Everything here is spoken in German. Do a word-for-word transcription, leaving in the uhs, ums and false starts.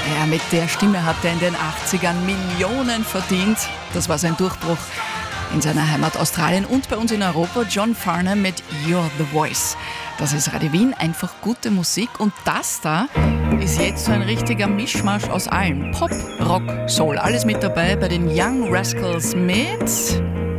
Ja, mit der Stimme hat er in den achtzigern Millionen verdient. Das war sein Durchbruch in seiner Heimat Australien und bei uns in Europa. John Farnham mit You're the Voice. Das ist Radio Wien, einfach gute Musik. Und das da ist jetzt so ein richtiger Mischmasch aus allem. Pop, Rock, Soul, alles mit dabei bei den Young Rascals mit